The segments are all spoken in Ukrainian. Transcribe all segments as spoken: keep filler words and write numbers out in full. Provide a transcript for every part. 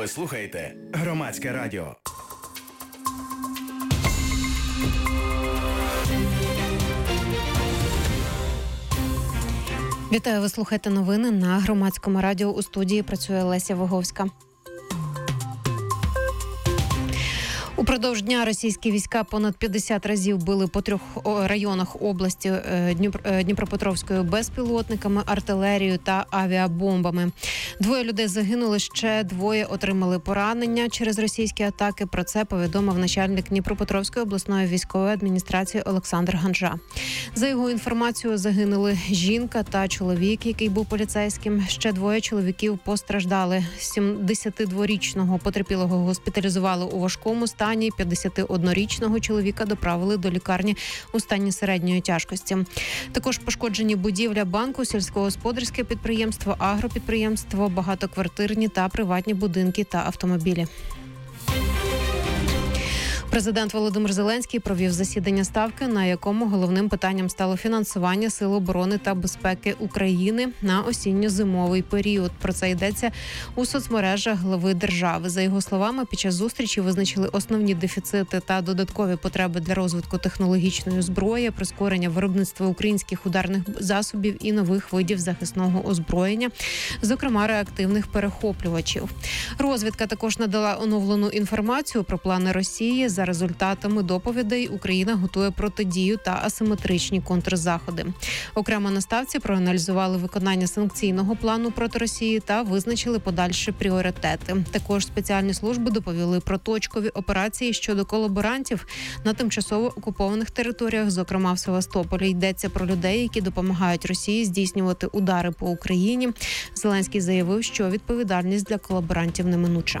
Ви слухаєте Громадське радіо. Вітаю, ви слухаєте новини на Громадському радіо. У студії працює Леся Виговська. Упродовж дня російські війська понад п'ятдесят разів били по трьох районах області Дніпропетровської безпілотниками, артилерією та авіабомбами. Двоє людей загинули, ще двоє отримали поранення через російські атаки. Про це повідомив начальник Дніпропетровської обласної військової адміністрації Олександр Ганжа. За його інформацією, загинули жінка та чоловік, який був поліцейським. Ще двоє чоловіків постраждали. сімдесятидворічного потерпілого госпіталізували у важкому стані. п'ятдесятиоднорічного чоловіка доправили до лікарні у стані середньої тяжкості. Також пошкоджені будівля банку, сільськогосподарське підприємство, агропідприємство, багатоквартирні та приватні будинки та автомобілі. Президент Володимир Зеленський провів засідання Ставки, на якому головним питанням стало фінансування Сил оборони та безпеки України на осінньо-зимовий період. Про це йдеться у соцмережах глави держави. За його словами, під час зустрічі визначили основні дефіцити та додаткові потреби для розвитку технологічної зброї, прискорення виробництва українських ударних засобів і нових видів захисного озброєння, зокрема реактивних перехоплювачів. Розвідка також надала оновлену інформацію про плани Росії. За результатами доповідей Україна готує протидію та асиметричні контрзаходи. Окремо на Ставці проаналізували виконання санкційного плану проти Росії та визначили подальші пріоритети. Також спеціальні служби доповіли про точкові операції щодо колаборантів на тимчасово окупованих територіях, зокрема в Севастополі. Йдеться про людей, які допомагають Росії здійснювати удари по Україні. Зеленський заявив, що відповідальність для колаборантів неминуча.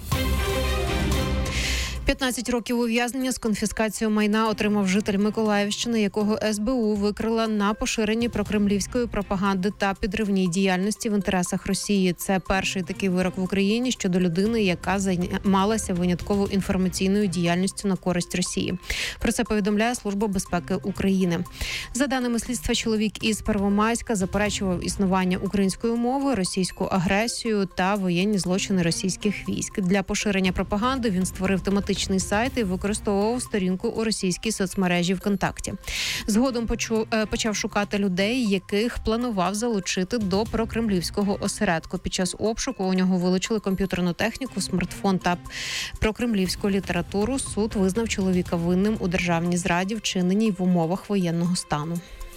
п'ятнадцять років ув'язнення з конфіскацією майна отримав житель Миколаївщини, якого ес бе у викрила на поширенні прокремлівської пропаганди та підривній діяльності в інтересах Росії. Це перший такий вирок в Україні щодо людини, яка займалася винятково інформаційною діяльністю на користь Росії. Про це повідомляє Служба безпеки України. За даними слідства, чоловік із Первомайська заперечував існування української мови, російську агресію та воєнні злочини російських військ. Для поширення пропаганди він створив тематичний сайт і використовував сторінку у російській соцмережі ВКонтакті. Згодом почу, почав шукати людей, яких планував залучити до прокремлівського осередку. Під час обшуку у нього вилучили комп'ютерну техніку, смартфон та прокремлівську літературу. Суд визнав чоловіка винним у державній зраді, вчиненій в умовах воєнного стану.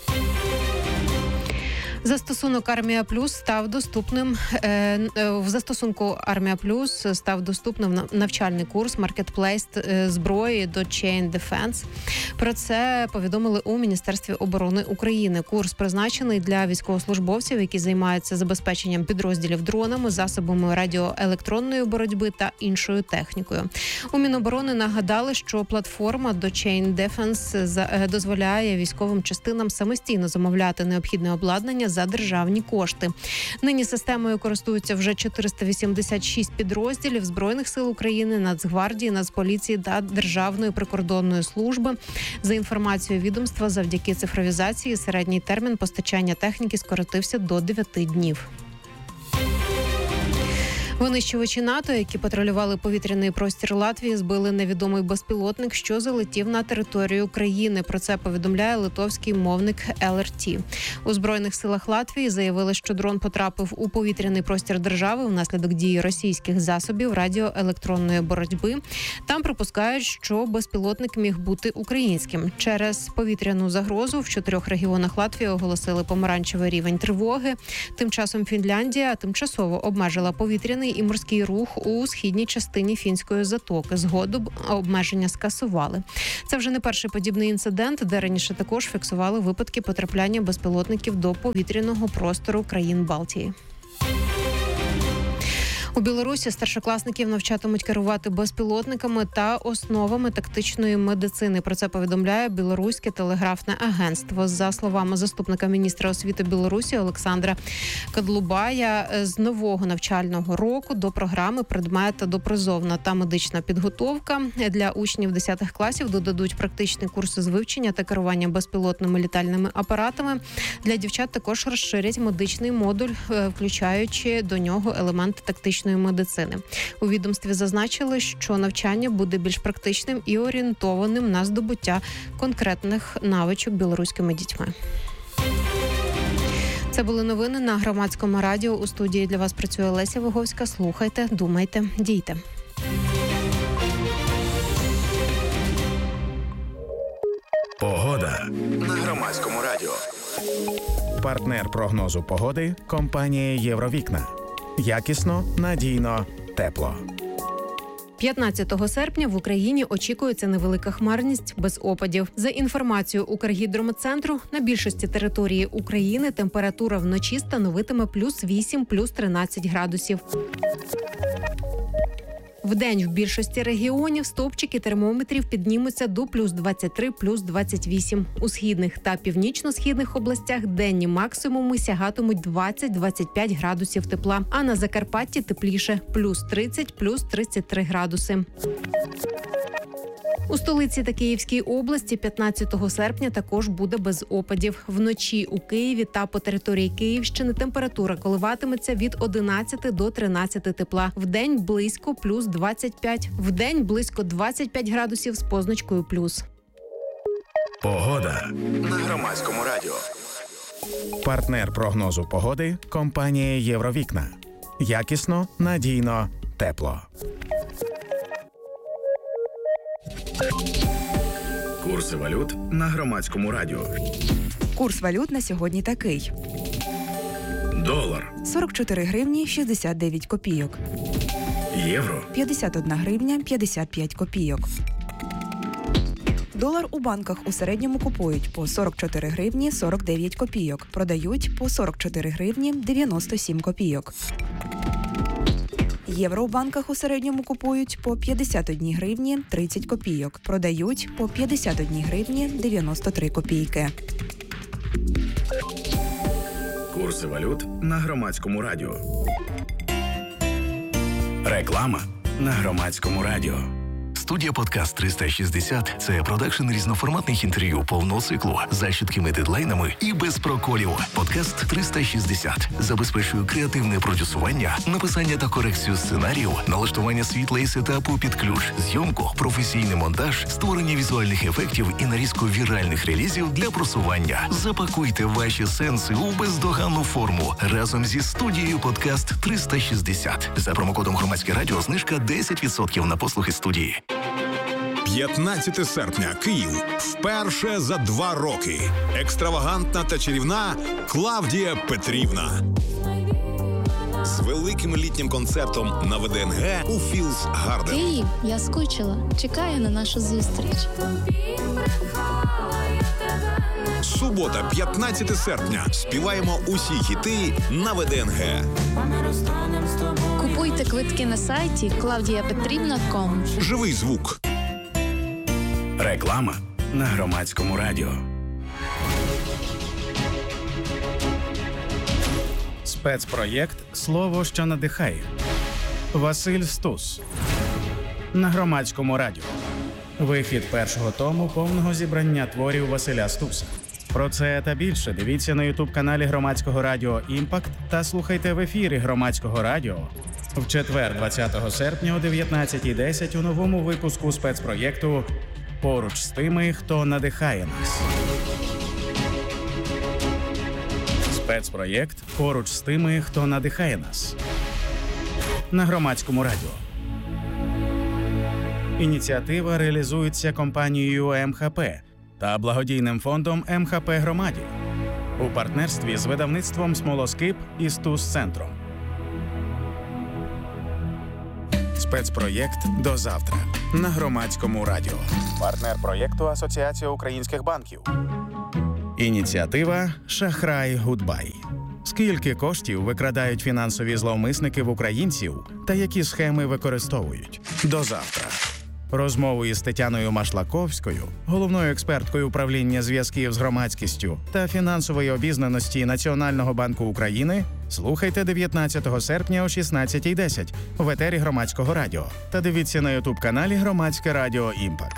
Застосунок «Армія Плюс» став доступним. В застосунку «Армія Плюс» став доступним навчальний курс «Маркетплейс зброї до Chain Defense». Про це повідомили у Міністерстві оборони України. Курс призначений для військовослужбовців, які займаються забезпеченням підрозділів дронами, засобами радіоелектронної боротьби та іншою технікою. У Міноборони нагадали, що платформа до Chain Defense дозволяє військовим частинам самостійно замовляти необхідне обладнання за державні кошти. Нині системою користуються вже чотириста вісімдесят шість підрозділів Збройних сил України, Нацгвардії, Нацполіції та Державної прикордонної служби. За інформацією відомства, завдяки цифровізації середній термін постачання техніки скоротився до дев'яти днів. Винищувачі НАТО, які патрулювали повітряний простір Латвії, збили невідомий безпілотник, що залетів на територію країни. Про це повідомляє литовський мовник ел ар ті. У Збройних силах Латвії заявили, що дрон потрапив у повітряний простір держави внаслідок дії російських засобів радіоелектронної боротьби. Там припускають, що безпілотник міг бути українським. Через повітряну загрозу в чотирьох регіонах Латвії оголосили помаранчевий рівень тривоги. Тим часом Фінляндія тимчасово обмежила повітряний і морський рух у східній частині Фінської затоки. Згодом обмеження скасували. Це вже не перший подібний інцидент, де раніше також фіксували випадки потрапляння безпілотників до повітряного простору країн Балтії. У Білорусі старшокласників навчатимуть керувати безпілотниками та основами тактичної медицини. Про це повідомляє Білоруське телеграфне агентство. За словами заступника міністра освіти Білорусі Олександра Кадлубая, з нового навчального року до програми предмета допризовна та медична підготовка. Для учнів десятих класів додадуть практичні курси з вивчення та керування безпілотними літальними апаратами. Для дівчат також розширять медичний модуль, включаючи до нього елементи тактичної тактичної медицини. У відомстві зазначили, що навчання буде більш практичним і орієнтованим на здобуття конкретних навичок білоруськими дітьми. Це були новини на Громадському радіо. У студії для вас працює Леся Виговська. Слухайте, думайте, дійте. Погода на Громадському радіо. Партнер прогнозу погоди – компанія «Євровікна». Якісно, надійно, тепло. п'ятнадцятого серпня в Україні очікується невелика хмарність без опадів. За інформацією Укргідрометцентру, на більшості території України температура вночі становитиме плюс вісім, плюс тринадцять градусів. Вдень в більшості регіонів стовпчики термометрів піднімуться до плюс двадцять три, плюс двадцять вісім. У східних та північно-східних областях денні максимуми сягатимуть двадцять - двадцять п'ять градусів тепла, а на Закарпатті тепліше – плюс тридцять, плюс тридцять три градуси. У столиці та Київській області п'ятнадцятого серпня також буде без опадів. Вночі у Києві та по території Київщини температура коливатиметься від одинадцяти до тринадцяти тепла. Вдень близько плюс двадцять п'ять. Вдень близько двадцять п'ять градусів з позначкою плюс. Погода на Громадському радіо. Партнер прогнозу погоди – компанія «Євровікна». Якісно, надійно, тепло. Курси валют на Громадському радіо. Курс валют на сьогодні такий. Долар сорок чотири гривні шістдесят дев'ять копійок. Євро п'ятдесят одна гривня п'ятдесят п'ять копійок. Долар у банках у середньому купують по сорок чотири гривні сорок дев'ять копійок. Продають по сорок чотири гривні дев'яносто сім копійок. Євро у банках у середньому купують по п'ятдесят одна гривні тридцять копійок. Продають по п'ятдесят одна гривні дев'яносто три копійки. Курси валют на Громадському радіо. Реклама на Громадському радіо. Студія «Подкаст триста шістдесят» – це продакшн різноформатних інтерв'ю повного циклу з чіткими дедлайнами і без проколів. «Подкаст триста шістдесят» забезпечує креативне продюсування, написання та корекцію сценарію, налаштування світла і сетапу під ключ, зйомку, професійний монтаж, створення візуальних ефектів і нарізку віральних релізів для просування. Запакуйте ваші сенси у бездоганну форму разом зі студією «Подкаст триста шістдесят». За промокодом «Громадське радіо» знижка десять відсотків на послуги студії. п'ятнадцятого серпня. Київ. Вперше за два роки. Екстравагантна та чарівна Клавдія Петрівна. З великим літнім концертом на ВДНГ у Філс Гарден. Київ, я скучила. Чекаю на нашу зустріч. Субота, п'ятнадцятого серпня. Співаємо усі хіти на ВДНГ. Купуйте квитки на сайті клавдія петрівна крапка ком. Живий звук. Реклама на Громадському радіо. Спецпроєкт «Слово, що надихає». Василь Стус. На Громадському радіо. Вихід першого тому повного зібрання творів Василя Стуса. Про це та більше дивіться на ютуб-каналі Громадського радіо «Імпакт» та слухайте в ефірі Громадського радіо в четвер, двадцятого серпня о дев'ятнадцятій десять у новому випуску спецпроєкту «Поруч з тими, хто надихає нас». Спецпроєкт «Поруч з тими, хто надихає нас» на Громадському радіо. Ініціатива реалізується компанією ем ха пе та благодійним фондом ем ха пе «Громаді» у партнерстві з видавництвом «Смолоскип» і «Стус-центром». Спецпроєкт «До завтра» на Громадському радіо. Партнер проєкту Асоціація українських банків. Ініціатива «Шахрай Гудбай». Скільки коштів викрадають фінансові зловмисники в українців та які схеми використовують? До завтра. Розмову із Тетяною Машлаковською, головною експерткою управління зв'язків з громадськістю та фінансової обізнаності Національного банку України, слухайте дев'ятнадцятого серпня о шістнадцятій десять в етері Громадського радіо та дивіться на ютуб-каналі Громадське радіо «Імпакт».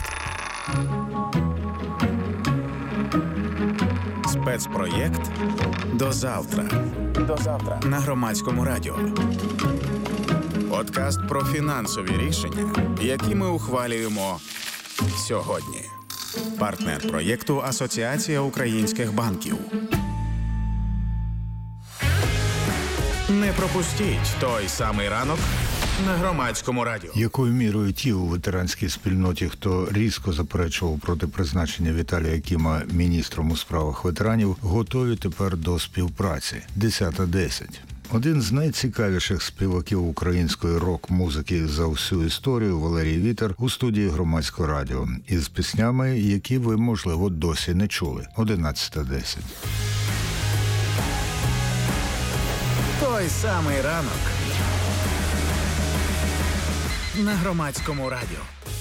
Спецпроєкт «До завтра». До завтра на Громадському радіо. подкаст про фінансові рішення, які ми ухвалюємо сьогодні. Партнер проєкту Асоціація українських банків. Не пропустіть той самий ранок на Громадському радіо. Якою мірою ті у ветеранській спільноті, хто різко заперечував проти призначення Віталія Кіма міністром у справах ветеранів, готові тепер до співпраці? десята десять. Один з найцікавіших співаків української рок-музики за всю історію Валерій Вітер у студії Громадського радіо із піснями, які ви, можливо, досі не чули. одинадцята десять. Той самий ранок на Громадському радіо.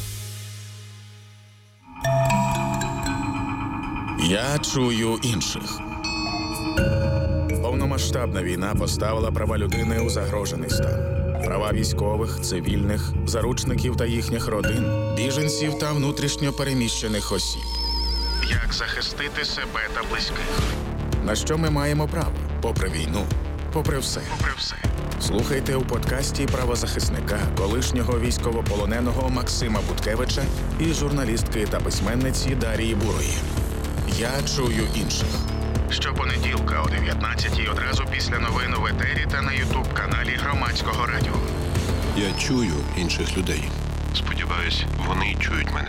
Я чую інших. Повномасштабна війна поставила права людини у загрожений стан. Права військових, цивільних, заручників та їхніх родин, біженців та внутрішньо переміщених осіб. Як захистити себе та близьких? На що ми маємо право? Попри війну, попри все. Попри все. Слухайте у подкасті правозахисника, колишнього військовополоненого Максима Буткевича і журналістки та письменниці Дарії Бурої. Я чую інших. Щопонеділка о дев'ятнадцятій одразу після новин у етері та на ютуб-каналі Громадського радіо. Я чую інших людей. Сподіваюсь, вони чують мене.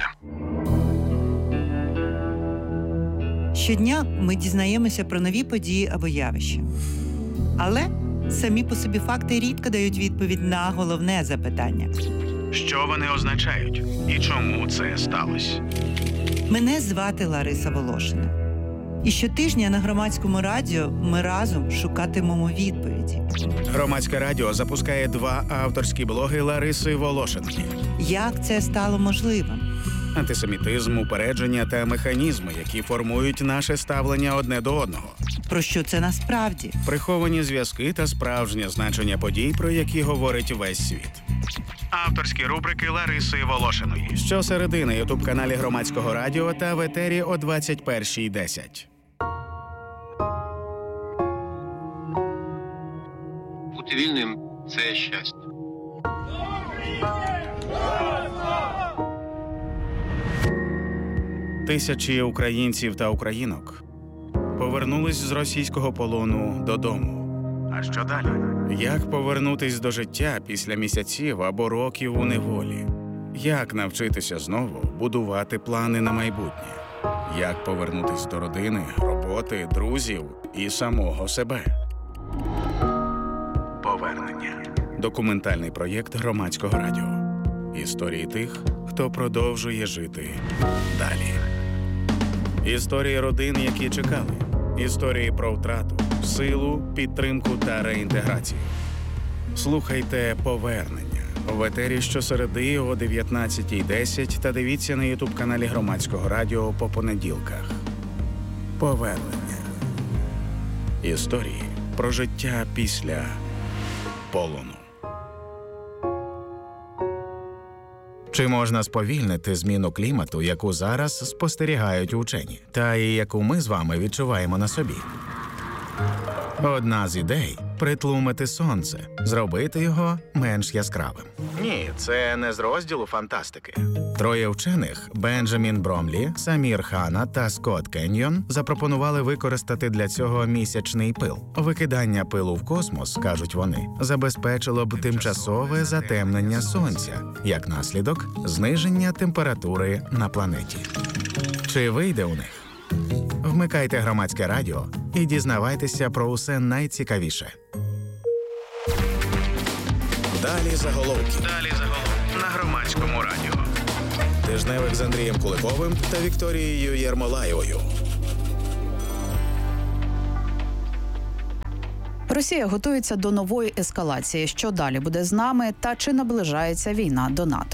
Щодня ми дізнаємося про нові події або явища. Але самі по собі факти рідко дають відповідь на головне запитання. Що вони означають? І чому це сталося? Мене звати Лариса Волошина. І щотижня на Громадському радіо ми разом шукатимемо відповіді. Громадське радіо запускає два авторські блоги Лариси Волошинки. Як це стало можливим? Антисемітизм, упередження та механізми, які формують наше ставлення одне до одного. Про що це насправді? Приховані зв'язки та справжнє значення подій, про які говорить весь світ. Авторські рубрики Лариси Волошиної. Щосереди на ютуб-каналі Громадського радіо та в етері о двадцять першій десять. Бути вільним – це щастя. Тисячі українців та українок повернулись з російського полону додому. А що далі? Як повернутись до життя після місяців або років у неволі? Як навчитися знову будувати плани на майбутнє? Як повернутись до родини, роботи, друзів і самого себе? Повернення. Документальний проєкт Громадського радіо. Історії тих, хто продовжує жити далі. Історії родин, які чекали. Історії про втрату, силу, підтримку та реінтеграцію. Слухайте «Повернення» в етері щосереди о дев'ятнадцятій десять та дивіться на ютуб-каналі Громадського радіо по понеділках. Повернення. Історії про життя після полону. Чи можна сповільнити зміну клімату, яку зараз спостерігають учені, та і яку ми з вами відчуваємо на собі? Одна з ідей – притлумити сонце, зробити його менш яскравим. Ні, це не з розділу фантастики. Троє вчених – Бенджамін Бромлі, Самір Хана та Скотт Кеньйон – запропонували використати для цього місячний пил. Викидання пилу в космос, кажуть вони, забезпечило б тимчасове затемнення сонця, як наслідок – зниження температури на планеті. Чи вийде у них? Вмикайте Громадське радіо і дізнавайтеся про усе найцікавіше. Далі заголовки. Далі заголовки. На Громадському радіо. Тижневик з Андрієм Куликовим та Вікторією Єрмолаєвою. Росія готується до нової ескалації. Що далі буде з нами та чи наближається війна до НАТО?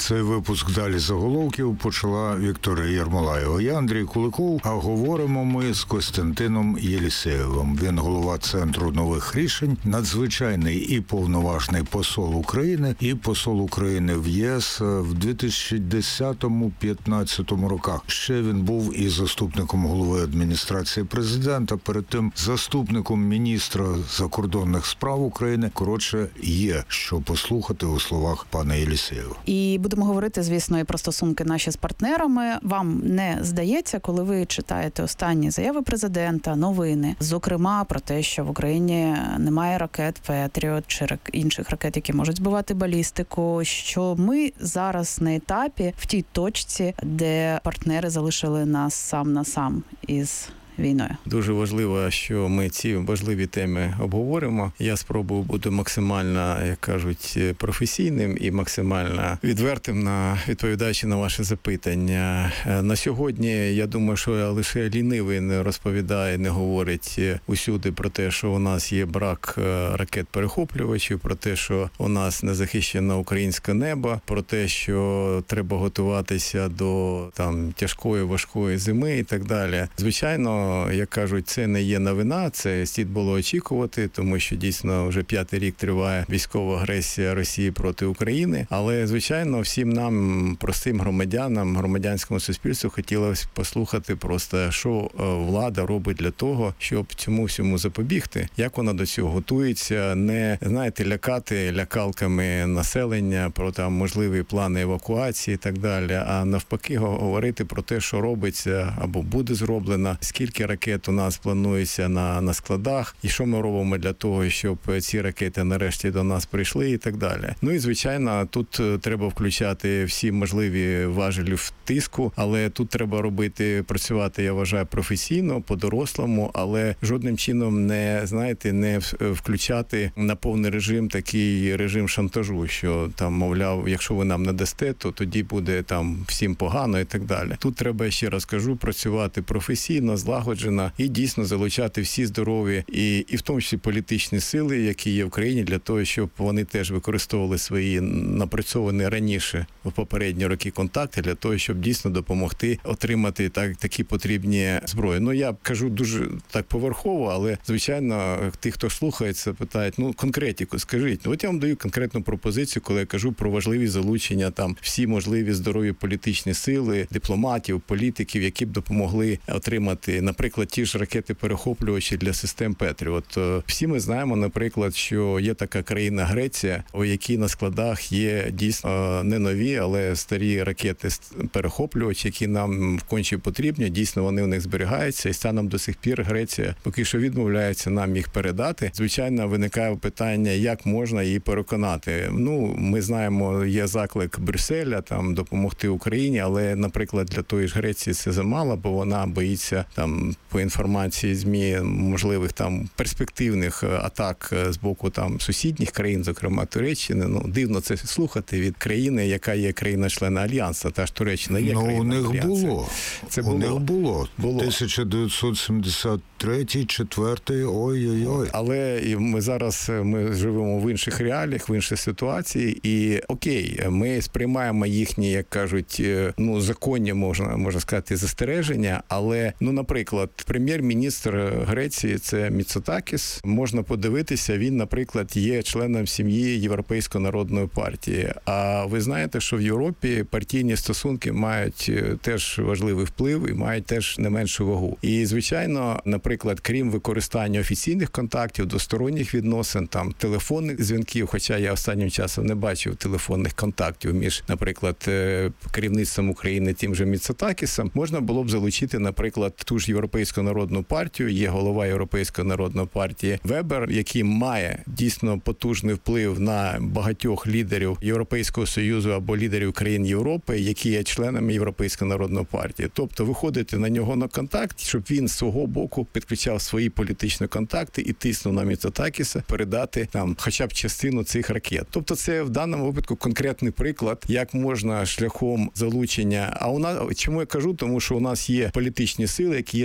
Цей випуск «Далі заголовків» почала Вікторія Єрмолаєва. Я Андрій Куликов, а говоримо ми з Костянтином Єлісєєвим. Він голова Центру нових рішень, надзвичайний і повноважний посол України і посол України в ЄС в дві тисячі десятому - п'ятнадцятому роках. Ще він був і заступником голови адміністрації президента, перед тим заступником міністра закордонних справ України. Коротше, є що послухати у словах пана Єлісєєва. І будемо говорити, звісно, і про стосунки наші з партнерами. Вам не здається, коли ви читаєте останні заяви президента, новини, зокрема про те, що в Україні немає ракет Петріот чи інших ракет, які можуть збивати балістику, що ми зараз на етапі, в тій точці, де партнери залишили нас сам на сам із війною. Дуже важливо, що ми ці важливі теми обговоримо. Я спробую бути максимально, як кажуть, професійним і максимально відвертим, на відповідаючи на ваші запитання. На сьогодні, я думаю, що лише лінивий не розповідає, не говорить усюди про те, що у нас є брак ракет-перехоплювачів, про те, що у нас не захищено українське небо, про те, що треба готуватися до там тяжкої, важкої зими і так далі. Звичайно, як кажуть, це не є новина, це слід було очікувати, тому що дійсно вже п'ятий рік триває військова агресія Росії проти України. Але, звичайно, всім нам, простим громадянам, громадянському суспільству хотілося послухати просто, що влада робить для того, щоб цьому всьому запобігти, як вона до цього готується, не, знаєте, лякати лякалками населення про там можливі плани евакуації і так далі, а навпаки говорити про те, що робиться або буде зроблено, скільки ракет у нас планується на, на складах, і що ми робимо для того, щоб ці ракети нарешті до нас прийшли і так далі. Ну і, звичайно, тут треба включати всі можливі важелі в тиску, але тут треба робити, працювати, я вважаю, професійно, по-дорослому, але жодним чином не, знаєте, не включати на повний режим такий режим шантажу, що там, мовляв, якщо ви нам не дасте, то тоді буде там всім погано і так далі. Тут треба, ще раз кажу, працювати професійно, злагоджено і дійсно залучати всі здорові і, і в тому числі політичні сили, які є в країні, для того, щоб вони теж використовували свої напрацьовані раніше в попередні роки контакти, для того, щоб дійсно допомогти отримати так, такі потрібні зброї. Ну, я кажу дуже так поверхово, але, звичайно, ті, хто слухається, питають, ну, конкретику, скажіть. Ну, от я вам даю конкретну пропозицію, коли я кажу про важливість залучення там всі можливі здорові політичні сили, дипломатів, політиків, які б допомогли отримати, наприклад, ті ж ракети-перехоплювачі для систем Петріот. Всі ми знаємо, наприклад, що є така країна Греція, у якій на складах є дійсно не нові, але старі ракети-перехоплювачі, які нам конче потрібні. Дійсно, вони у них зберігаються, і станом до сих пір Греція поки що відмовляється нам їх передати. Звичайно, виникає питання, як можна її переконати. Ну, ми знаємо, є заклик Брюсселя там допомогти Україні, але, наприклад, для тої ж Греції це замало, бо вона боїться там по інформації ЗМІ можливих там перспективних атак з боку там сусідніх країн, зокрема Туреччини. Ну, дивно це слухати від країни, яка є країна-члена Альянсу. Та ж Туреччина є країна Альянсу. Ну, у них було. Це було. У них було. було. тисяча дев'ятсот сімдесят третій, четвертий, ой-ой-ой. Але ми зараз ми живемо в інших реаліях, в іншій ситуації, і окей, ми сприймаємо їхні, як кажуть, ну, законні, можна, можна сказати, застереження, але, ну, наприклад, прем'єр-міністр Греції, це Міцотакіс, можна подивитися, він, наприклад, є членом сім'ї Європейської народної партії. А ви знаєте, що в Європі партійні стосунки мають теж важливий вплив і мають теж не меншу вагу. І, звичайно, наприклад, крім використання офіційних контактів, двосторонніх відносин, там, телефонних дзвінків, хоча я останнім часом не бачив телефонних контактів між, наприклад, керівництвом України тим же Міцотакісом, можна було б залучити, наприклад, ту ж Європейську народну партію, є голова Європейської народної партії Вебер, який має дійсно потужний вплив на багатьох лідерів Європейського Союзу або лідерів країн Європи, які є членами Європейської народної партії. Тобто виходити на нього на контакт, щоб він з свого боку підключав свої політичні контакти і тиснув на Міцотакіса передати там хоча б частину цих ракет. Тобто це в даному випадку конкретний приклад, як можна шляхом залучення. А у нас, чому я кажу? Тому що у нас є політичні сили, які є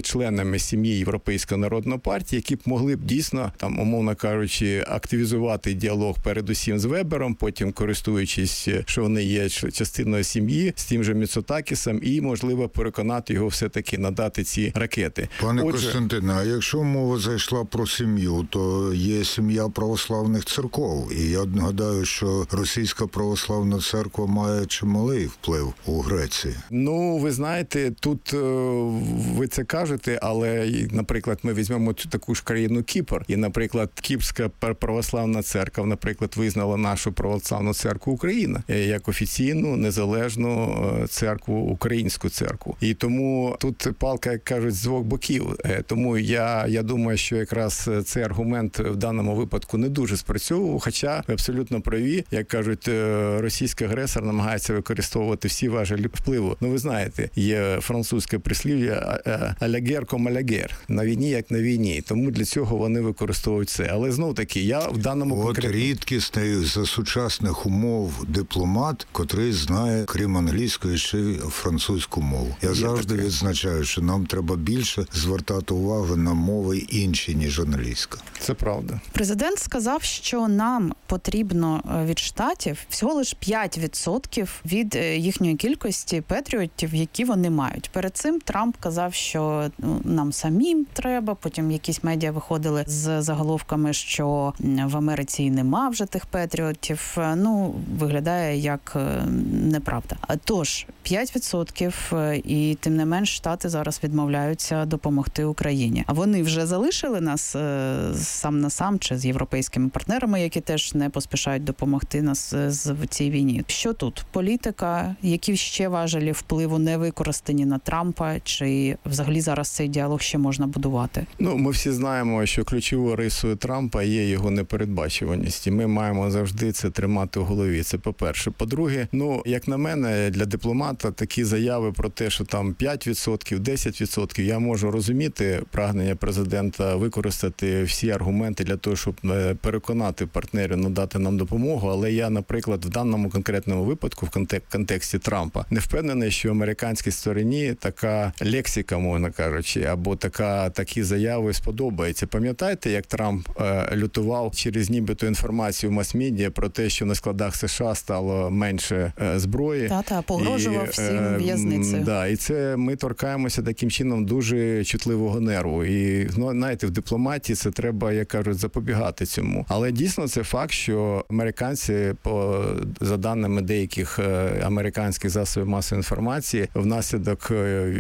членами сім'ї Європейської народної партії, які б могли б дійсно, там, умовно кажучи, активізувати діалог передусім з Вебером, потім користуючись, що вони є частиною сім'ї, з тим же Міцотакісом, і, можливо, переконати його все-таки надати ці ракети. Пане Отже... Костянтине, а якщо мова зайшла про сім'ю, то є сім'я православних церков. І я гадаю, що Російська православна церква має чималий вплив у Греції. Ну, ви знаєте, тут ви це кажете, але, наприклад, ми візьмемо цю таку ж країну Кіпр, і, наприклад, Кіпрська православна церква, наприклад, визнала нашу православну церкву України як офіційну, незалежну церкву, українську церкву. І тому тут палка, як кажуть, з двох боків. Тому я, я думаю, що якраз цей аргумент в даному випадку не дуже спрацьовував, хоча ви абсолютно праві, як кажуть, російський агресор намагається використовувати всі важелі впливу. Ну, ви знаєте, є французьке прислів'я «алягер ком алягер» – на війні, як на війні. Тому для цього вони використовують це. Але знов-таки, я в даному От конкретно... рідкісний за сучасних умов дипломат, котрий знає, крім англійської, ще й французьку мову. Я є завжди таке. Відзначаю, що нам треба більше звертати увагу на мови інші, ніж англійська. Це правда. Президент сказав, що нам потрібно від Штатів всього лише п'ять відсотків від їхньої кількості патріотів, які вони мають. Перед цим Трамп казав, що ну, нам самим треба, потім якісь медіа виходили з заголовками, що в Америці і нема вже тих патріотів. Ну, виглядає як неправда. Тож, п'ять відсотків, і тим не менш Штати зараз відмовляються допомогти Україні. А вони вже залишили нас сам на сам чи з європейськими партнерами, які теж не поспішають допомогти нас в цій війні. Що тут? Політика, які ще важелі впливу не використані на Трампа, чи взагалі зараз цей діалог ще можна будувати? Ну, ми всі знаємо, що ключовою рисою Трампа є його непередбачуваність. І ми маємо завжди це тримати в голові. Це по-перше. По-друге, ну, як на мене, для дипломата такі заяви про те, що там п'ять відсотків, десять відсотків, я можу розуміти прагнення президента використати всі аргументи для того, щоб переконати партнерів надати нам допомогу, але я, наприклад, в даному конкретному випадку, в контексті Трампа, не впевнений, що американській стороні така лексика, мовно кажучи, або така, такі заяви сподобається. Пам'ятаєте, як Трамп е, лютував через нібито інформацію в мас-медіа про те, що на складах США стало менше е, зброї? Та-та, погрожував і, всім е, в'язницею. Да, і це ми торкаємося таким чином дуже чутливого нерву. І, ну, знаєте, в дипломатії це треба, як кажуть, запобігати цьому. Але дійсно це факт, що американці, по, за даними деяких американських засобів масової інформації, внаслідок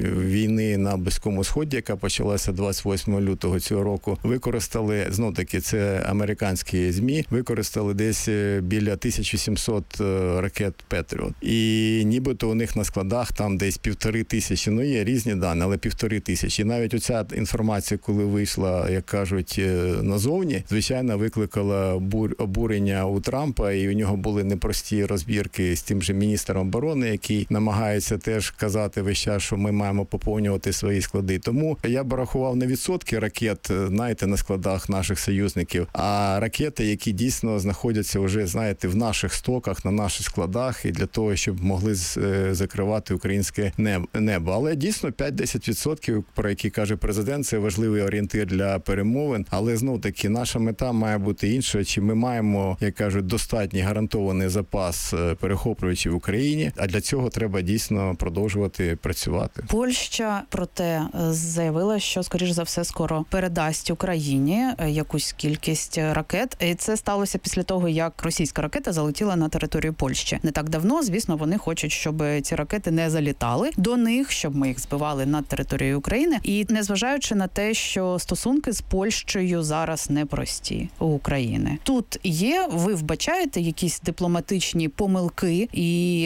війни на Близькому Сході, яка почалася двадцять восьмого лютого цього року, використали, знов таки, це американські ЗМІ, використали десь біля тисяча сімсот ракет Петріот. І нібито у них на складах там десь півтори тисячі, ну є різні дані, але півтори тисячі. І навіть оця інформація, коли вийшла, як кажуть, назовні, звичайно, викликала обурення у Трампа, і у нього були непрості розбірки з тим же міністром оборони, який намагається теж казати весь час, що ми маємо поповнювати свої склади. Тому я б рахував не відсотки ракет, знаєте, на складах наших союзників, а ракети, які дійсно знаходяться вже, знаєте, в наших стоках, на наших складах, і для того, щоб могли закривати українське небо. Але дійсно п'ять-десять відсотків, про які каже президент, це важливий орієнтир для перемовин. Але знов таки наша мета має бути інша. Чи ми маємо, як кажуть, достатній гарантований запас перехоплювачів в Україні, а для цього треба дійсно продовжувати працювати. Польща, проте, заявила, що, скоріш за все, скоро передасть Україні якусь кількість ракет. І це сталося після того, як російська ракета залетіла на територію Польщі. Не так давно, звісно, вони хочуть, щоб ці ракети не залітали до них, щоб ми їх збивали над територією України. І незважаючи на те, що стосунки з Польщею зараз непрості у України. Тут є, ви вбачаєте якісь дипломатичні помилки і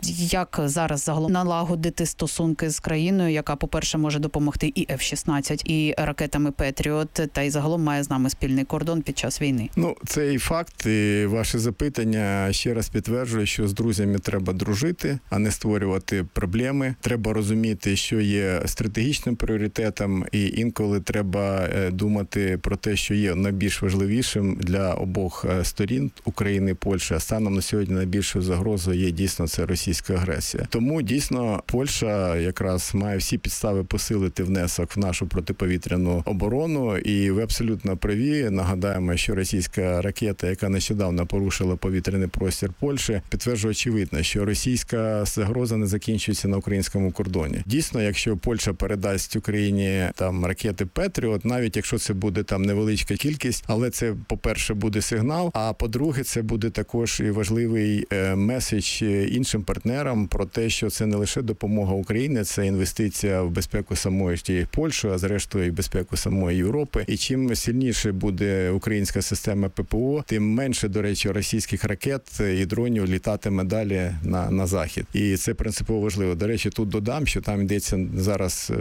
як зараз загалом налагодити стосунки з країною, яка, по-перше, може допомогти і еф шістнадцять, і ракетами Петріот, та й загалом має з нами спільний кордон під час війни? Ну, цей факт і ваше запитання ще раз підтверджує, що з друзями треба дружити, а не створювати створювати проблеми. Треба розуміти, що є стратегічним пріоритетом, і інколи треба думати про те, що є найбільш важливішим для обох сторін України і Польщі. А станом на сьогодні найбільшою загрозою є дійсно це російська агресія. Тому дійсно Польща якраз має всі підстави посилити внесок в нашу протиповітряну оборону. І ви абсолютно праві. Нагадаємо, що російська ракета, яка нещодавно порушила повітряний простір Польщі, підтверджує очевидно, що російська загроза не закінчується на українському кордоні. Дійсно, якщо Польща передасть Україні там ракети Петріот, навіть якщо це буде там невеличка кількість, але це, по-перше, буде сигнал, а по-друге, це буде також і важливий е, меседж іншим партнерам про те, що це не лише допомога Україні, це інвестиція в безпеку самої тієї Польщі, а зрештою і в безпеку самої Європи. І чим сильніше буде українська система ППО, тим менше, до речі, російських ракет і дронів літатиме далі на, на захід. І це принципово важливо. До речі, тут додам, що там йдеться зараз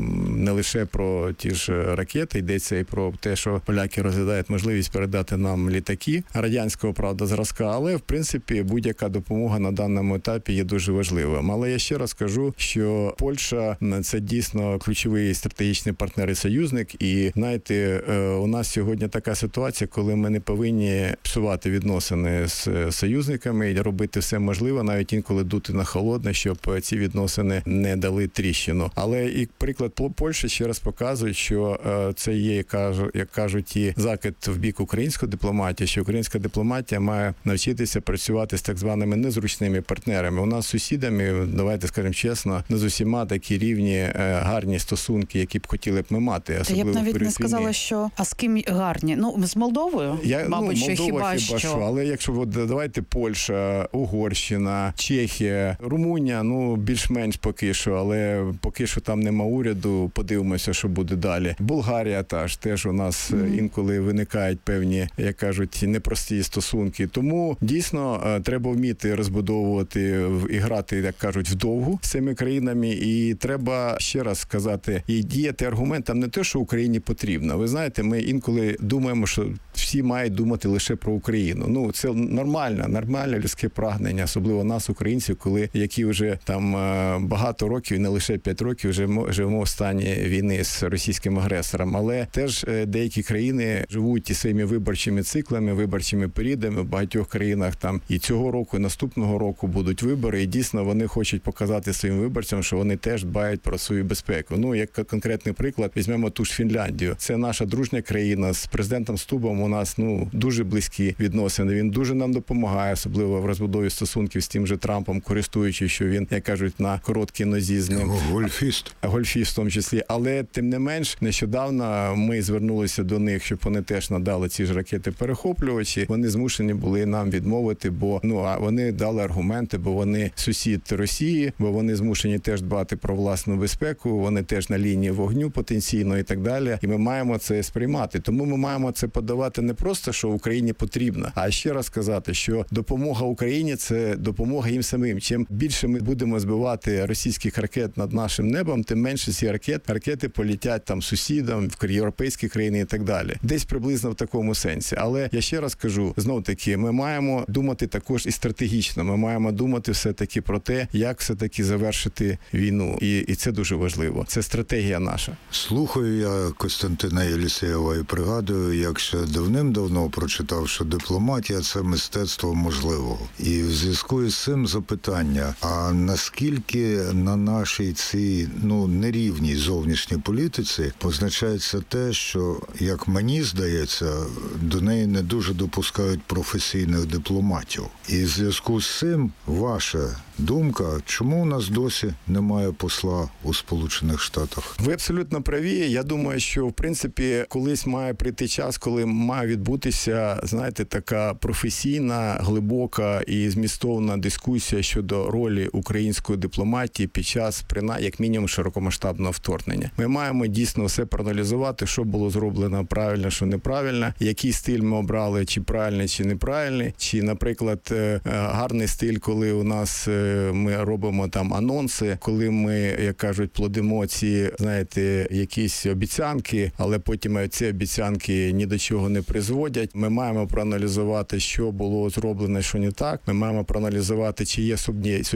не лише про ті ж ракети, йдеться і про те, що поляки розглядають можливість передати нам літаки радянського, правда, зразка, але, в принципі, будь-яка допомога на даному етапі є дуже важливим. Але я ще раз кажу, що Польща – це дійсно ключовий стратегічний партнер і союзник, і, знаєте, у нас сьогодні така ситуація, коли ми не повинні псувати відносини з союзниками і робити все можливе, навіть інколи дути на холодне, щоб ці відносини не дали тріщину. Але і приклад Польщі ще раз показує, що це є, як кажуть, і закид в бік української дипломатії, що українська дипломатія має навчитися працювати з так званими незручними партнерами. У нас з сусідами, давайте скажемо чесно, не з усіма такі рівні гарні стосунки, які б хотіли б ми мати. Та я б навіть не сказала, що а з ким гарні? Ну, з Молдовою, я, мабуть, ну, що Молдова, хіба, хіба що. що. Але якщо от, давайте Польща, Угорщина, Чехія, Румунія, ну, більш-менш поки що, але поки що там нема уряду, подивимося, що буде далі. Болгарія теж, теж у нас mm-hmm. інколи виникають певні, як кажуть, непрості стосунки. Тому дійсно треба вміти розбудовувати і грати, як кажуть, вдовгу з цими країнами. І треба ще раз сказати, і діяти аргументом не те, що Україні потрібно. Ви знаєте, ми інколи думаємо, що всі мають думати лише про Україну. Ну, це нормально, нормальне людське прагнення, особливо нас, українців, коли які вже там багато років, не лише п'ять років, живемо, живемо в стані війни з російським агресором. Але теж деякі країни живуть і своїми виборчими циклами, виборчими періодами. В багатьох країнах там і цього року, і наступного року будуть вибори, і дійсно вони хочуть показати своїм виборцям, що вони теж дбають про свою безпеку. Ну, як конкретний приклад, візьмемо ту ж Фінляндію. Це наша дружня країна, з президентом Стубом у нас, ну, дуже близькі відносини. Він дуже нам допомагає, особливо в розбудові стосунків з тим же Трампом, користуючись, що він, як кажуть, на короткій нозі з ним. Гольфіст. Гольфіст в тому числі. Але, тим не менш, нещодавно ми звернулися до них, щоб вони теж надали ці ж ракети-перехоплювачі. Вони змушені були нам відмовити, бо, ну, а вони дали аргументи, бо вони сусід Росії, бо вони змушені теж дбати про власну безпеку, вони теж на лінії вогню потенційно і так далі. І ми маємо це сприймати. Тому ми маємо це подавати не просто, що Україні потрібно, а ще раз сказати, що допомога Україні – це допомога їм самим. Чим більше ми будемо збивати російських ракет над нашим небом, тим менше ці ракет, ракети полетять там сусідам, в європейські країни і так далі. Десь приблизно в такому сенсі. Але я ще раз кажу, знов-таки, ми маємо думати також і стратегічно. Ми маємо думати все-таки про те, як все-таки завершити війну. І, і це дуже важливо. Це стратегія наша. Слухаю я Костянтина Єлісєєва і пригадую, як ще давним-давно прочитав, що дипломатія – це мистецтво можливого. І в зв'язку із цим запитання, а наскільки на нашій цій, ну, нерівній зовнішній політиці позначається те, що, як мені здається, до неї не дуже допускають професійних дипломатів. І в зв'язку з цим ваша думка, чому у нас досі немає посла у Сполучених Штатах? Ви абсолютно праві. Я думаю, що, в принципі, колись має прийти час, коли має відбутися, знаєте, така професійна, глибока і змістовна дискусія щодо ролі української дипломатії під час, принаймні, як мінімум, широкомасштабного вторгнення. Ми маємо дійсно все проаналізувати, що було зроблено правильно, що неправильно, який стиль ми обрали, чи правильний, чи неправильний, чи, наприклад, гарний стиль, коли у нас ми робимо там анонси, коли ми, як кажуть, плодимо ці, знаєте, якісь обіцянки, але потім ці обіцянки ні до чого не призводять. Ми маємо проаналізувати, що було зроблено, що не так. Ми маємо проаналізувати, чи є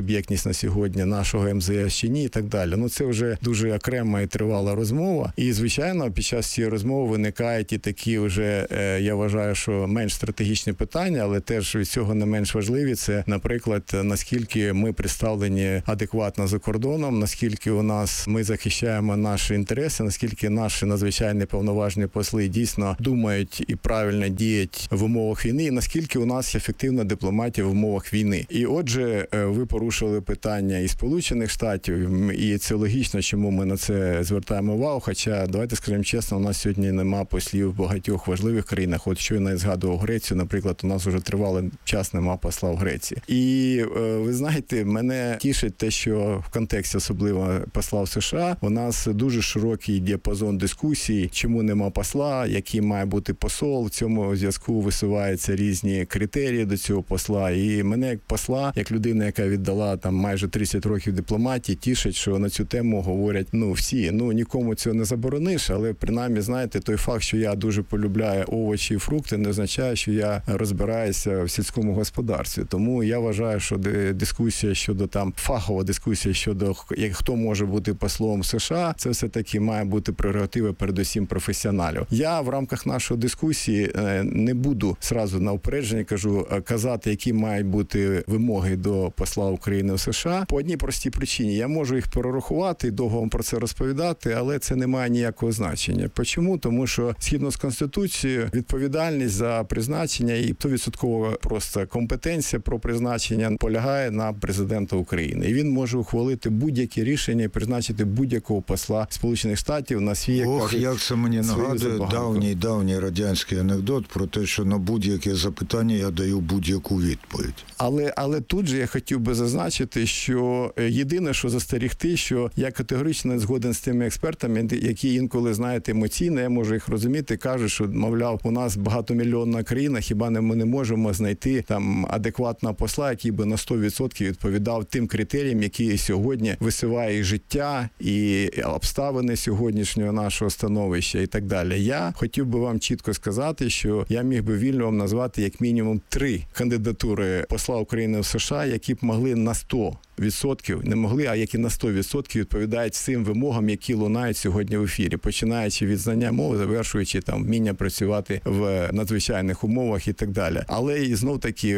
суб'єктність на сьогодні нашого ем зе ес чи ні і так далі. Ну це вже дуже окрема і тривала розмова. І, звичайно, під час цієї розмови виникають і такі вже, я вважаю, що менш стратегічні питання, але теж від цього не менш важливі. Це, наприклад, наскільки ми представлені адекватно за кордоном, наскільки у нас ми захищаємо наші інтереси, наскільки наші надзвичайні повноважні посли дійсно думають і правильно діють в умовах війни, і наскільки у нас ефективна дипломатія в умовах війни. І отже, ви порушили питання і Сполучених Штатів, і це логічно, чому ми на це звертаємо увагу, хоча, давайте скажемо чесно, у нас сьогодні нема послів в багатьох важливих країнах. От щойно я згадував Грецію, наприклад, у нас вже тривалий час нема посла в Греції. І ви знаєте, мене тішить те, що в контексті особливо посла в США у нас дуже широкий діапазон дискусій, чому нема посла, який має бути посол. В цьому зв'язку висуваються різні критерії до цього посла. І мене як посла, як людина, яка віддала там майже тридцять років дипломатії, тішить, що на цю тему говорять, ну, всі. Ну, нікому цього не заборониш, але принаймні, знаєте, той факт, що я дуже полюбляю овочі і фрукти, не означає, що я розбираюся в сільському господарстві. Тому я вважаю, що дискусія щодо там, фахова дискусія щодо хто може бути послом США, це все-таки має бути прерогатива передусім професіоналів. Я в рамках нашої дискусії не буду зразу на упередження, кажу, казати, які мають бути вимоги до посла України в США. По одній простій причині. Я можу їх перерахувати і довго вам про це розповідати, але це не має ніякого значення. Чому? Тому що, згідно з Конституцією, відповідальність за призначення і сто відсоткова просто компетенція про призначення полягає на президента України. І він може ухвалити будь-які рішення і призначити будь-якого посла Сполучених Штатів на свій, як Ох, кажуть, як це мені нагадує давній, давній радянський анекдот про те, що на будь-яке запитання я даю будь-яку відповідь. Але, але тут же я хотів би зазначити, що єдине, що застерігти, що я категорично згоден з тими експертами, які інколи, знаєте, емоційно, я можу їх розуміти, кажуть, що, мовляв, у нас багатомільйонна країна, хіба не ми не можемо знайти там адекватного посла, який би на сто відсотків відповідав тим критеріям, які сьогодні висуває і життя, і обставини сьогоднішнього нашого становища і так далі. Я хотів би вам чітко сказати, що я міг би вільно вам назвати як мінімум три кандидатури посла України в США, які б могли на сто відсотків, не могли, а які на сто відсотків відповідають всім вимогам, які лунають сьогодні в ефірі, починаючи від знання мови, завершуючи там вміння працювати в надзвичайних умовах і так далі. Але і знов таки,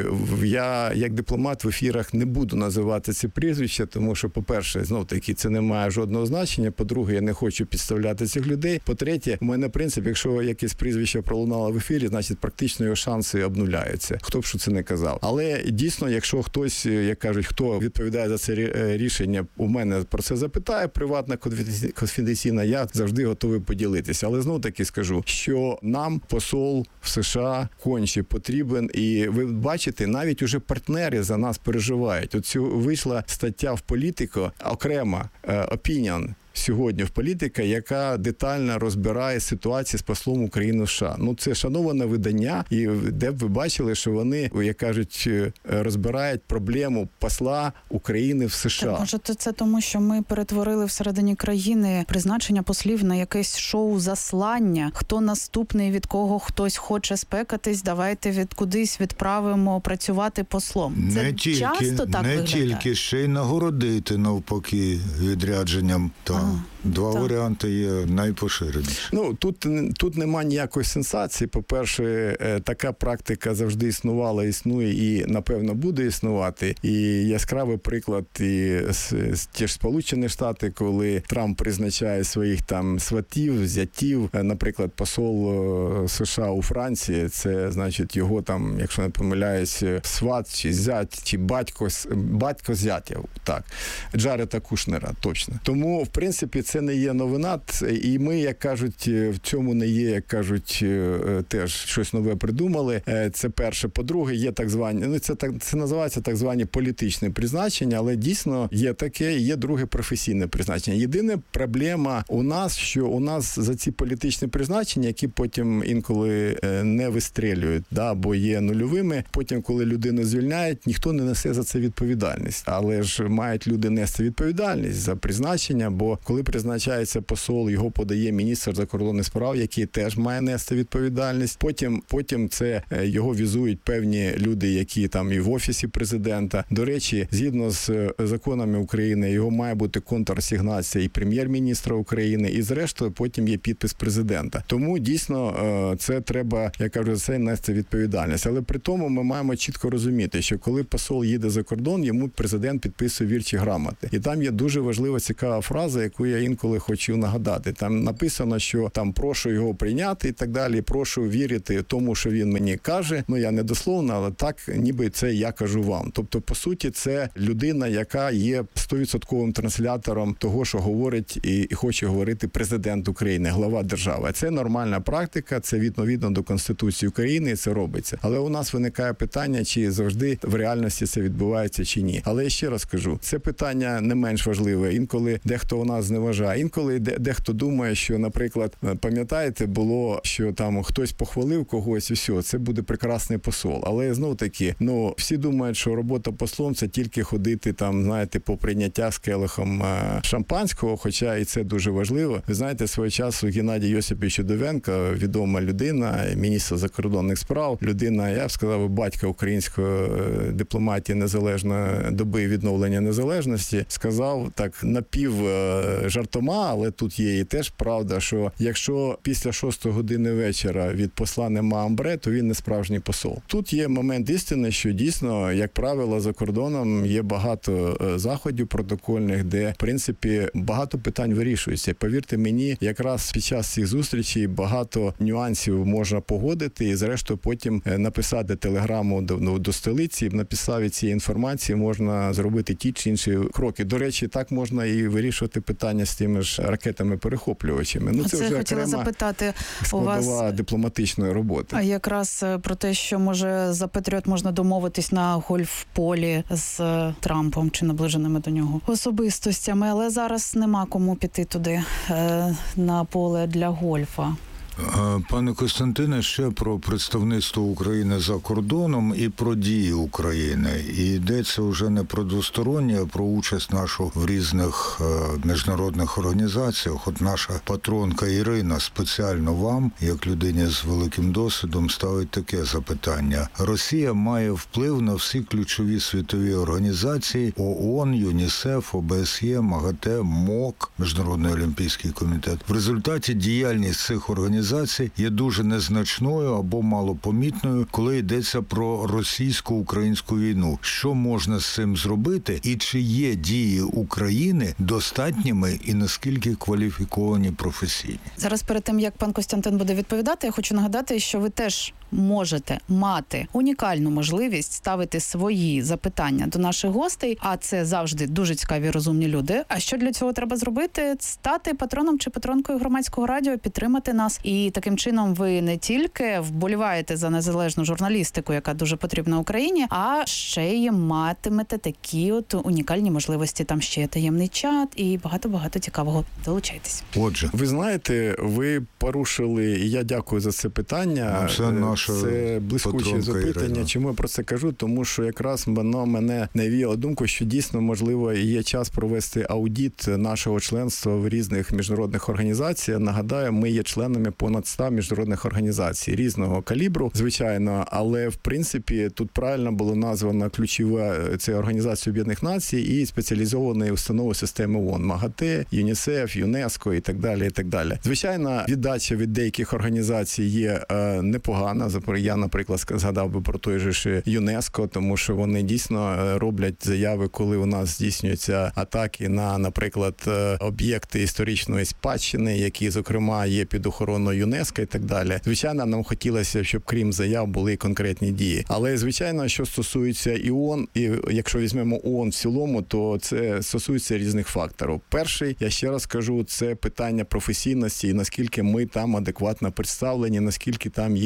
я як дипломат в ефірах не буду називати ці прізвища, тому що, по-перше, знов таки, це не має жодного значення, по-друге, я не хочу підставляти цих людей, по-третє, у мене принцип, якщо якесь прізвище пролунало в ефірі, значить практично його шанси обнуляються. Хто б що це не казав. Але дійсно, якщо хтось, як кажуть, хто відповідає за це рішення, у мене про це запитає, приватна, конфіденційна, я завжди готовий поділитися. Але знов таки скажу, що нам посол в США конче потрібен, і ви бачите, навіть уже партнери за нас переживають. От вийшла стаття в Політико, окрема, Opinion, сьогодні в Політика, яка детально розбирає ситуацію з послом України в США. Ну, це шановане видання, і де б ви бачили, що вони, як кажуть, розбирають проблему посла України в США. Так, може, це тому, що ми перетворили всередині країни призначення послів на якесь шоу-заслання. Хто наступний, від кого хтось хоче спекатись, давайте від кудись відправимо працювати послом. Це не тільки, часто так не виглядає? тільки, ще й нагородити навпаки відрядженням. Так. Два так. варіанти є найпоширеніші. Ну, тут, тут нема ніякої сенсації. По-перше, така практика завжди існувала, існує і, напевно, буде існувати. І яскравий приклад і ті ж Сполучені Штати, коли Трамп призначає своїх там сватів, зятів, наприклад, посол США у Франції, це, значить, його там, якщо не помиляюсь, сват, чи зять, чи батько, батько зятя, так, Джареда Кушнера, точно. Тому, в принципі, це не є новина, і ми, як кажуть, в цьому не є, як кажуть, теж щось нове придумали. Це перше. По-друге, є так звані, ну це так, це називається так звані політичні призначення, але дійсно є таке, є друге професійне призначення. Єдина проблема у нас, що у нас за ці політичні призначення, які потім інколи не вистрілюють, да, бо є нульовими, потім, коли людину звільняють, ніхто не несе за це відповідальність. Але ж мають люди нести відповідальність за призначення, бо коли призначається посол, його подає міністр закордонних справ, який теж має нести відповідальність. Потім, потім це його візують певні люди, які там і в офісі президента. До речі, згідно з законами України, його має бути контрасигнація і прем'єр-міністра України, і зрештою потім є підпис президента. Тому дійсно це треба, я кажу, за це нести відповідальність. Але при тому ми маємо чітко розуміти, що коли посол їде за кордон, йому президент підписує вірчі грамоти. І там є дуже важлива, цікава фраза, яку я інколи хочу нагадати. Там написано, що там прошу його прийняти і так далі, прошу вірити тому, що він мені каже. Ну, я не дословно, але так, ніби це я кажу вам. Тобто, по суті, це людина, яка є сто відсотків транслятором того, що говорить і, і хоче говорити президент України, глава держави. Це нормальна практика, це відповідно до Конституції України, і це робиться. Але у нас виникає питання, чи завжди в реальності це відбувається, чи ні. Але я ще раз кажу, це питання не менш важливе. Інколи дехто у нас зневажає, інколи дехто думає, що, наприклад, пам'ятаєте, було, що там хтось похвалив когось, і все, це буде прекрасний посол. Але знов таки, ну, всі думають, що робота послом це тільки ходити там, знаєте, по прийняття з келихом шампанського, хоча і це дуже важливо. Ви знаєте, свого часу Геннадій Йосипович Удовенко, відома людина, міністр закордонних справ, людина, я б сказав, батька української дипломатії незалежної доби відновлення незалежності, сказав так напів жартома, але тут є і теж правда, що якщо після шостої години вечора від посла нема амбре, то він не справжній посол. Тут є момент істини, що дійсно, як правило, за кордоном є багато заходів протокольних, де, в принципі, багато питань вирішується. Повірте мені, якраз під час цих зустрічей багато нюансів можна погодити і, зрештою, потім написати телеграму до, ну, до столиці, на підставі цієї інформації можна зробити ті чи інші кроки. До речі, так можна і вирішувати питання з тими ж ракетами-перехоплювачами. Ну, це, це вже хотіла запитати складова у вас дипломатичної роботи. А якраз про те, що, може, за Патріот можна домовитись на гольф-полі з Трампом чи наближеними до нього особистостями, але зараз нема кому піти туди на поле для гольфа. Пане Костянтине, ще про представництво України за кордоном і про дії України. І йдеться вже не про двостороннє, а про участь нашу в різних міжнародних організаціях. От наша патронка Ірина спеціально вам, як людині з великим досвідом, ставить таке запитання. Росія має вплив на всі ключові світові організації ООН, ЮНІСЕФ, ОБСЄ, МАГАТЕ, МОК, Міжнародний олімпійський комітет. В результаті діяльність цих організацій є дуже незначною або малопомітною, коли йдеться про російсько-українську війну. Що можна з цим зробити? І чи є дії України достатніми і наскільки кваліфіковані, професійні? Зараз перед тим, як пан Костянтин буде відповідати, я хочу нагадати, що ви теж можете мати унікальну можливість ставити свої запитання до наших гостей, а це завжди дуже цікаві, розумні люди. А що для цього треба зробити? Стати патроном чи патронкою громадського радіо, підтримати нас. І таким чином ви не тільки вболіваєте за незалежну журналістику, яка дуже потрібна Україні, а ще й матимете такі от унікальні можливості. Там ще є таємний чат і багато-багато цікавого. Долучайтесь. Отже. Ви знаєте, ви порушили, і я дякую за це питання. Це наша Це блискуче запитання. Ірина. Чому я про це кажу? Тому що якраз воно мене навіяло думку, що дійсно, можливо, є час провести аудит нашого членства в різних міжнародних організаціях. Нагадаю, ми є членами понад ста міжнародних організацій різного калібру, звичайно, але в принципі тут правильно було названо ключова це Організація Об'єднаних Націй і спеціалізовані установи системи ООН, МАГАТЕ, ЮНІСЕФ, ЮНЕСКО і так далі, і так далі. Звичайно, віддача від деяких організацій є е, непогана. Я, наприклад, згадав би про той же ж ЮНЕСКО, тому що вони дійсно роблять заяви, коли у нас здійснюються атаки на, наприклад, об'єкти історичної спадщини, які, зокрема, є під охороною ЮНЕСКО і так далі. Звичайно, нам хотілося, щоб крім заяв були і конкретні дії. Але, звичайно, що стосується і ООН, і якщо візьмемо ООН в цілому, то це стосується різних факторів. Перший, я ще раз кажу, це питання професійності і наскільки ми там адекватно представлені, наскільки там є адекватні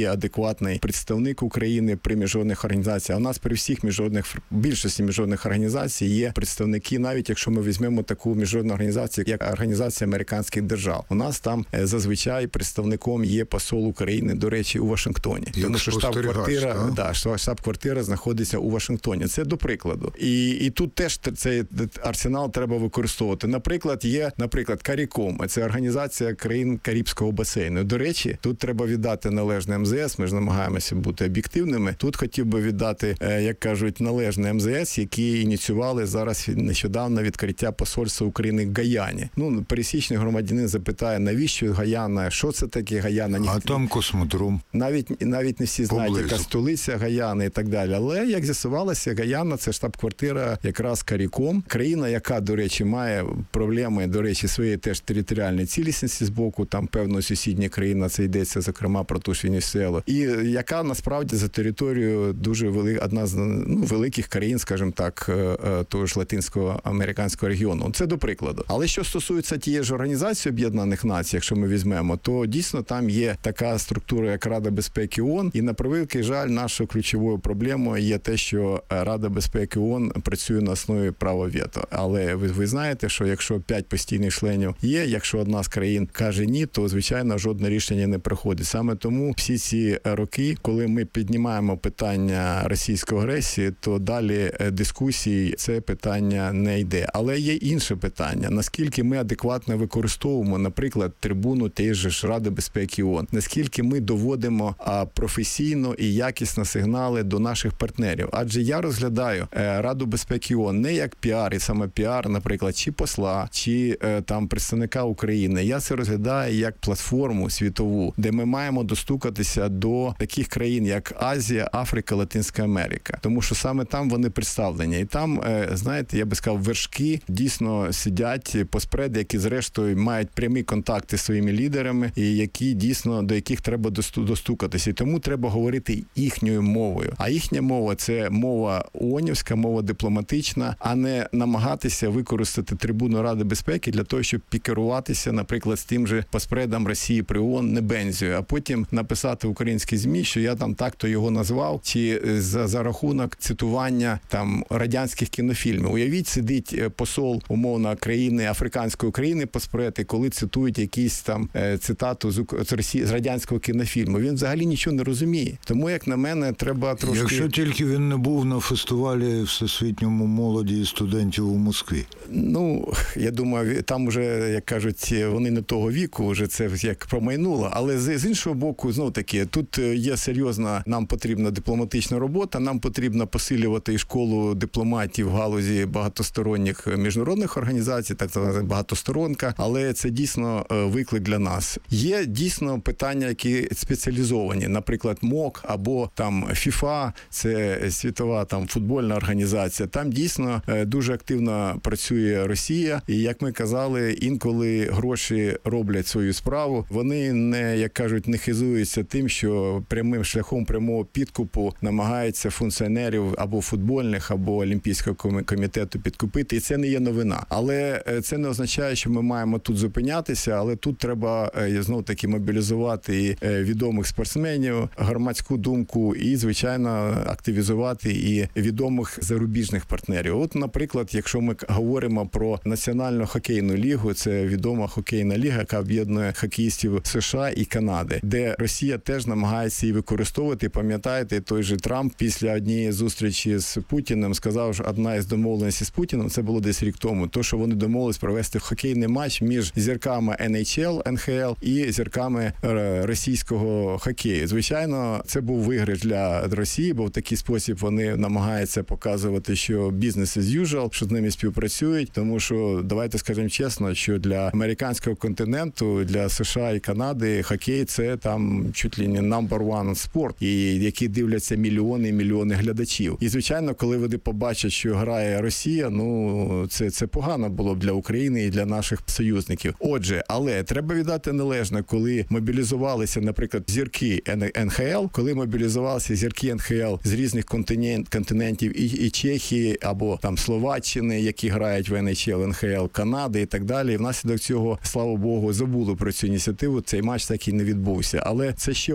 адекватний представник України при міжнародних організаціях. А у нас при всіх міжнародних, більшості міжнародних організацій є представники, навіть якщо ми візьмемо таку міжнародну організацію, як Організація американських держав. У нас там зазвичай представником є посол України, до речі, у Вашингтоні. Як тому що штаб-квартира, да, штаб-квартира знаходиться у Вашингтоні. Це до прикладу. І, і тут теж цей арсенал треба використовувати. Наприклад, є, наприклад, Каріком. Це організація країн Карибського басейну. До речі, тут треба віддати належне ем зе ес. Ми ж намагаємося бути об'єктивними. Тут хотів би віддати, як кажуть, належне ем зе ес, які ініціювали зараз нещодавно відкриття посольства України в Гаяні. Ну, пересічний громадянин запитає, навіщо Гаяна, що це таке Гаяна? А там космодром. Навіть, навіть не всі знають, Поблизу. яка столиця Гаяни і так далі. Але, як з'ясувалося, Гаяна – це штаб-квартира якраз Каріком. Країна, яка, до речі, має проблеми, до речі, своєї теж територіальної цілісності з боку, там, певно, сусідня країна, це йдеться, зокрема, про ту ж Венесуелу. І яка, насправді, за територією дуже велика, одна з ну, великих країн, скажімо так, того ж латинсько-американського регіону. Це до прикладу. Але що стосується тієї ж Організації Об'єднаних Націй, якщо ми візьмемо, то дійсно там є така структура, як Рада безпеки ООН, і на превеликий жаль, нашою ключовою проблемою є те, що Рада безпеки ООН працює на основі права вето. Але ви, ви знаєте, що якщо п'ять постійних членів є, якщо одна з країн каже ні, то, звичайно, жодне рішення не приходить. Саме тому всі ці роки, коли ми піднімаємо питання російської агресії, то далі дискусії це питання не йде. Але є інше питання. Наскільки ми адекватно використовуємо, наприклад, трибуну тієї ж Ради безпеки ООН? Наскільки ми доводимо професійно і якісно сигнали до наших партнерів? Адже я розглядаю Раду безпеки ООН не як піар, і саме піар, наприклад, чи посла, чи там представника України. Я це розглядаю як платформу світову, де ми маємо достукатися до таких країн, як Азія, Африка, Латинська Америка. Тому що саме там вони представлені. І там, знаєте, я би сказав, вершки дійсно сидять поспреди, які зрештою мають прямі контакти з своїми лідерами, і які дійсно, до яких треба достукатися. І тому треба говорити їхньою мовою. А їхня мова – це мова ООНівська, мова дипломатична, а не намагатися використати трибуну Ради безпеки для того, щоб пікеруватися, наприклад, з тим же поспредом Росії при ООН Небензію, а потім написати в українські ЗМІ, що я там так-то його назвав, чи за, за рахунок цитування там радянських кінофільмів. Уявіть, сидить посол, умовно, країни, африканської країни поспред, і коли цитують якісь там цитату з, з, Росії, з радянського кінофільму. Він взагалі нічого не розуміє. Тому, як на мене, треба трошки... Якщо тільки він не був на фестивалі всесвітньому молоді і студентів у Москві. Ну, я думаю, там вже, як кажуть, вони не того віку, вже це як промайнуло. Але з, з іншого боку, знов таки, тут є серйозна, нам потрібна дипломатична робота, нам потрібно посилювати і школу дипломатів в галузі багатосторонніх міжнародних організацій, так звана багатосторонка, але це дійсно виклик для нас. Є дійсно питання, які спеціалізовані, наприклад, МОК або там ФІФА, це світова там футбольна організація. Там дійсно дуже активно працює Росія, і, як ми казали, інколи гроші роблять свою справу. Вони не, як кажуть, не хизуються тим, що прямим шляхом прямого підкупу намагаються функціонерів або футбольних, або Олімпійського комітету підкупити, і це не є новина. Але це не означає, що ми маємо тут зупинятися, але тут треба знов-таки мобілізувати і відомих спортсменів, громадську думку і, звичайно, активізувати і відомих зарубіжних партнерів. От, наприклад, якщо ми говоримо про Національну хокейну лігу, це відома хокейна ліга, яка об'єднує хокеїстів США і Канади, де Росія теж намагається її використовувати. Пам'ятаєте, той же Трамп після однієї зустрічі з Путіним сказав, що одна із домовленостей з Путіним, це було десь рік тому, то, що вони домовились провести хокейний матч між зірками ен ейч ел, ен ха ел і зірками російського хокею. Звичайно, це був виграш для Росії, бо в такий спосіб вони намагаються показувати, що business as usual, що з ними співпрацюють, тому що, давайте скажемо чесно, що для американського континенту, для США і Канади хокей – це там чуть ли не number one спорт, і які дивляться мільйони і мільйони глядачів. І, звичайно, коли вони побачать, що грає Росія, ну, це, це погано було б для України і для наших союзників. Отже, але треба віддати належне, коли мобілізувалися, наприклад, зірки ен ха ел, коли мобілізувалися зірки ен ха ел з різних континент, континентів і, і Чехії, або там Словаччини, які грають в ен ейч ел, ен ха ел, Канади і так далі. І внаслідок цього, слава Богу, забули про цю ініціативу, цей матч так і не відбувся. Але це ще один приклад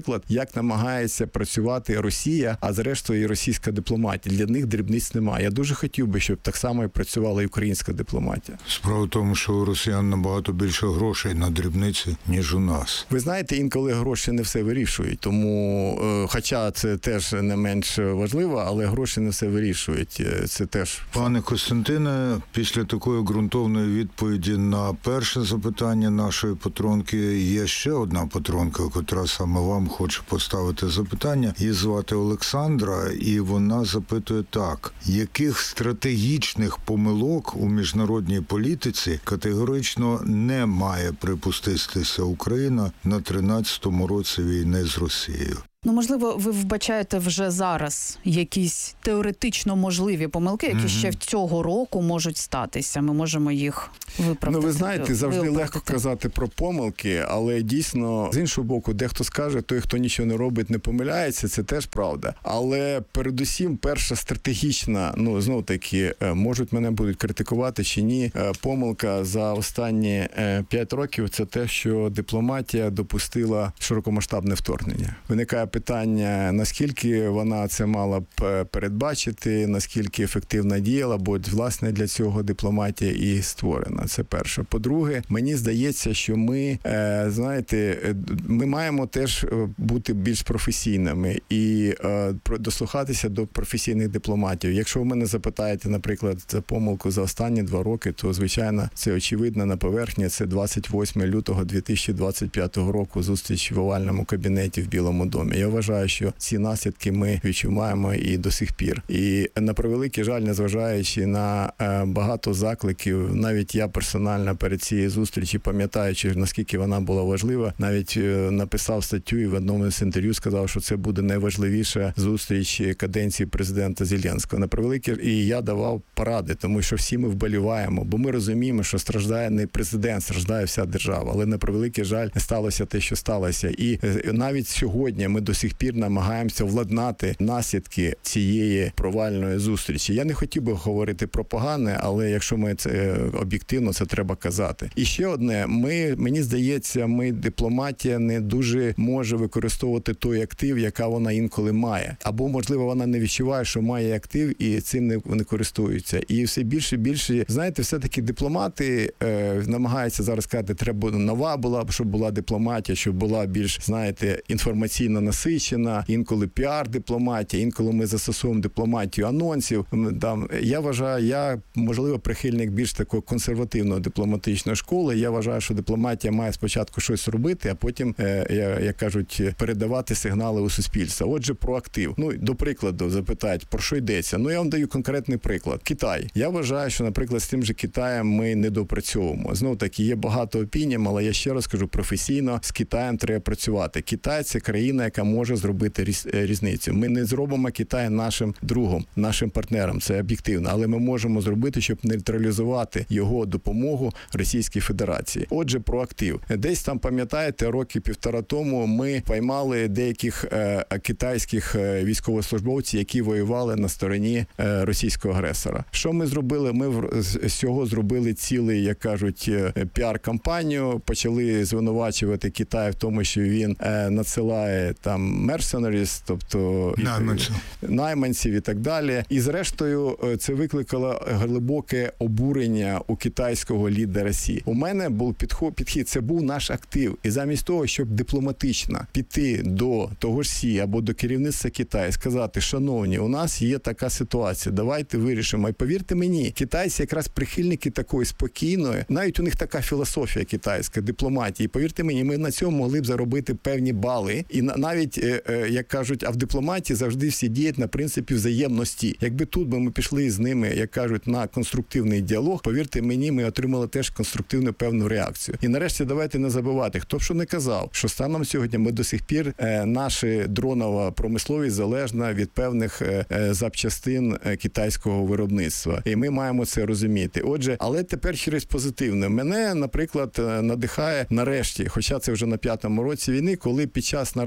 наприклад, як намагається працювати Росія, а зрештою і російська дипломатія. Для них дрібниць немає. Я дуже хотів би, щоб так само і працювала і українська дипломатія. Справа в тому, що у росіян набагато більше грошей на дрібниці, ніж у нас. Ви знаєте, інколи гроші не все вирішують, тому, хоча це теж не менш важливо, але гроші не все вирішують. Це теж... Пане Костянтине, після такої ґрунтовної відповіді на перше запитання нашої патронки є ще одна патронка, котра саме вам хоче поставити запитання. Її звати Олександра, і вона запитує так. Яких стратегічних помилок у міжнародній політиці категорично не має припуститися Україна на тринадцятому році війни з Росією? Ну, можливо, ви вбачаєте вже зараз якісь теоретично можливі помилки, які mm-hmm. ще в цього року можуть статися. Ми можемо їх виправити. Ну, ви знаєте, завжди виправити. Легко казати про помилки, але дійсно, з іншого боку, дехто скаже, той, хто нічого не робить, не помиляється, це теж правда. Але передусім, перша стратегічна, ну, знов-таки, можуть мене будуть критикувати чи ні, помилка за останні п'ять років – це те, що дипломатія допустила широкомасштабне вторгнення. Виникає питання, наскільки вона це мала б передбачити, наскільки ефективно діяла, бо, власне, для цього дипломатія і створена. Це перше. По-друге, мені здається, що ми, знаєте, ми маємо теж бути більш професійними і дослухатися до професійних дипломатів. Якщо ви мене запитаєте, наприклад, за помилку за останні два роки, то, звичайно, це очевидно на поверхні. Це двадцять восьмого лютого дві тисячі двадцять п'ятого року зустріч в овальному кабінеті в Білому домі. Я вважаю, що ці наслідки ми відчуваємо і до сих пір. І на превеликий жаль, незважаючи на багато закликів, навіть я персонально перед цією зустрічі, пам'ятаючи, наскільки вона була важлива, навіть написав статтю і в одному з інтерв'ю сказав, що це буде найважливіша зустріч каденції президента Зеленського. На превеликий, і я давав поради, тому що всі ми вболіваємо, бо ми розуміємо, що страждає не президент, страждає вся держава. Але на превеликий жаль, сталося те, що сталося. І навіть сьогодні ми до сих пір намагаємося владнати наслідки цієї провальної зустрічі. Я не хотів би говорити про погане, але якщо ми це об'єктивно, це треба казати. І ще одне, ми, мені здається, ми, дипломатія не дуже може використовувати той актив, яка вона інколи має. Або, можливо, вона не відчуває, що має актив і цим не, не користується. І все більше і більше, знаєте, все-таки дипломати е, намагаються зараз сказати, треба нова була, щоб була дипломатія, щоб була більш, знаєте, інформаційно насичена, інколи піар-дипломатія, інколи ми застосовуємо дипломатію анонсів. Там, я вважаю, я, можливо, прихильник більш такої консервативної дипломатичної школи. Я вважаю, що дипломатія має спочатку щось робити, а потім, е, як кажуть, передавати сигнали у суспільство. Отже, про актив. Ну, до прикладу, запитають, про що йдеться? Ну, я вам даю конкретний приклад. Китай. Я вважаю, що, наприклад, з тим же Китаєм ми не допрацьовуємо. Знову таки, є багато опіній, але я ще раз кажу, професійно з Китаєм треба працювати. Китай – це країна, яка може зробити різ, різницю. Ми не зробимо Китай нашим другом, нашим партнером, це об'єктивно, але ми можемо зробити, щоб нейтралізувати його допомогу Російській Федерації. Отже, про актив. Десь там, пам'ятаєте, роки півтора тому ми поймали деяких е, китайських військовослужбовців, які воювали на стороні е, російського агресора. Що ми зробили? Ми в, з цього зробили цілий, як кажуть, піар-кампанію, почали звинувачувати Китай в тому, що він е, надсилає там mercenaries, тобто найманців. найманців і так далі. І зрештою це викликало глибоке обурення у китайського лідера Сі. У мене був підход, підхід, це був наш актив. І замість того, щоб дипломатично піти до того ж Сі або до керівництва Китаю, сказати, шановні, у нас є така ситуація, давайте вирішимо. І повірте мені, китайці якраз прихильники такої спокійної, навіть у них така філософія китайська, дипломатії. Повірте мені, ми на цьому могли б заробити певні бали. І навіть, як кажуть, а в дипломатії завжди всі діють на принципі взаємності. Якби тут би ми пішли з ними, як кажуть, на конструктивний діалог, повірте мені, ми отримали теж конструктивну певну реакцію. І нарешті давайте не забувати, хто б що не казав, що станом сьогодні ми до сих пір, е, наша дронова промисловість залежна від певних е, запчастин е, китайського виробництва. І ми маємо це розуміти. Отже, але тепер через позитивне. Мене, наприклад, надихає нарешті, хоча це вже на п'ятому році війни, коли під час наради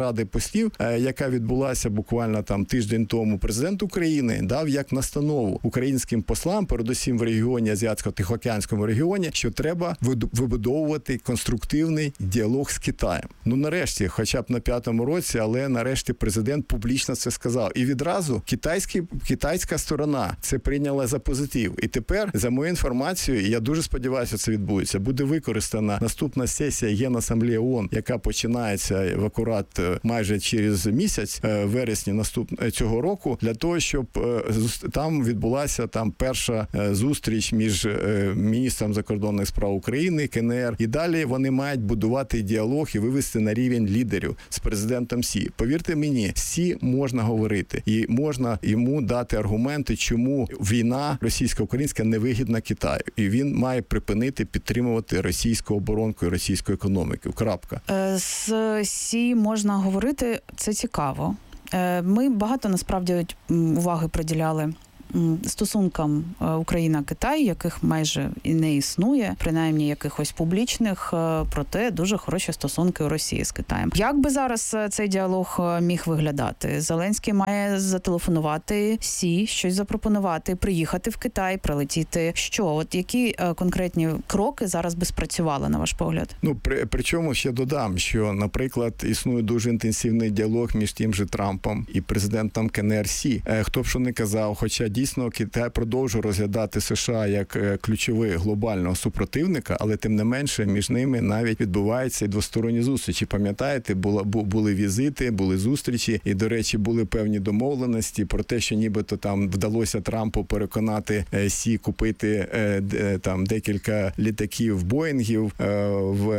послів, яка відбулася буквально там тиждень тому, президент України дав як настанову українським послам, передусім в регіоні, Азіатсько-Тихоокеанському регіоні, що треба вибудовувати конструктивний діалог з Китаєм. Ну, нарешті, хоча б на п'ятому році, але нарешті президент публічно це сказав. І відразу китайський, китайська сторона це прийняла за позитив. І тепер, за мою інформацію, і я дуже сподіваюся, це відбудеться, буде використана наступна сесія Генасамблеї ООН, яка починається в акурат майже через місяць, вересні наступ... цього року, для того, щоб там відбулася там перша зустріч між міністром закордонних справ України, КНР, і далі вони мають будувати діалог і вивести на рівень лідерів з президентом Сі. Повірте мені, з Сі можна говорити і можна йому дати аргументи, чому війна російсько-українська невигідна Китаю. І він має припинити підтримувати російську оборонку і російську економіку. Крапка. З Сі можна говорити, це цікаво. Ми багато, насправді, уваги приділяли стосункам Україна-Китай, яких майже і не існує, принаймні якихось публічних, проте дуже хороші стосунки у Росії з Китаєм. Як би зараз цей діалог міг виглядати? Зеленський має зателефонувати Сі, щось запропонувати, приїхати в Китай, прилетіти. Що? От які конкретні кроки зараз би спрацювали, на ваш погляд? Ну, при, причому ще додам, що, наприклад, існує дуже інтенсивний діалог між тим же Трампом і президентом КНР Сі. Хто б що не казав, хоча дійсно Китай продовжує розглядати США як ключовий глобального супротивника, але тим не менше між ними навіть відбуваються і двосторонні зустрічі. Пам'ятаєте, були, були візити, були зустрічі і, до речі, були певні домовленості про те, що нібито там вдалося Трампу переконати Сі купити там декілька літаків Боїнгів в,